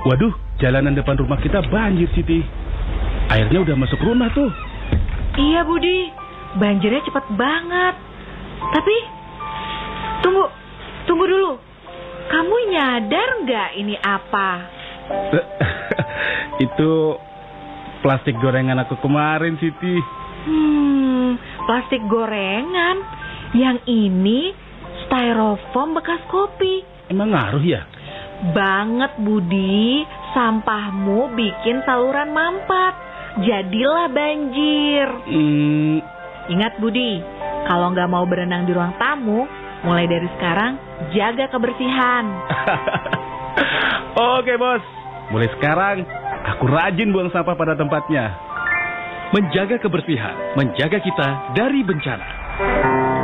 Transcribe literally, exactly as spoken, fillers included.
Waduh, jalanan depan rumah kita banjir, Siti. Airnya udah masuk rumah tuh. Iya, Budi. Banjirnya cepat banget. Tapi, tunggu, tunggu dulu. Kamu nyadar nggak ini apa? Itu plastik gorengan aku kemarin, Siti. Hmm, plastik gorengan. Yang ini styrofoam bekas kopi. Emang ngaruh ya? Banget, Budi. Sampahmu bikin saluran mampet. Jadilah banjir. Hmm. Ingat, Budi, kalau nggak mau berenang di ruang tamu, mulai dari sekarang jaga kebersihan. Oke, Bos. Mulai sekarang aku rajin buang sampah pada tempatnya. Menjaga kebersihan, menjaga kita dari bencana.